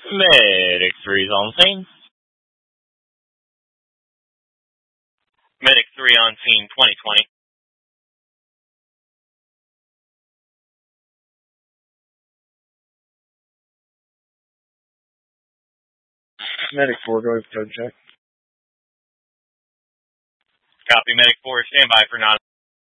Medic 3's on scene. Medic 3 on scene, 2020. Medic 4, go ahead, code check. Copy, Medic 4, stand by for non